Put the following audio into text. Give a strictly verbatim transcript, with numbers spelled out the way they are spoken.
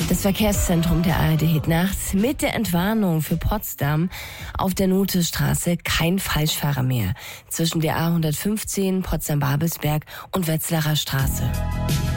Das Verkehrszentrum der A R D hebt nachts mit der Entwarnung für Potsdam auf der Nothestraße kein Falschfahrer mehr zwischen der A hundertfünfzehn, Potsdam-Babelsberg und Wetzlarer Straße.